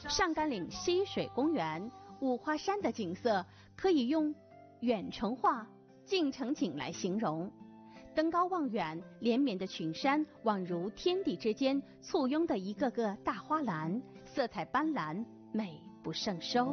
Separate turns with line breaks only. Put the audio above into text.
上甘岭溪水公园五花山的景色可以用远程画、近程景来形容。登高望远，连绵的群山宛如天地之间簇拥的一个个大花篮，色彩斑斓，美不胜收。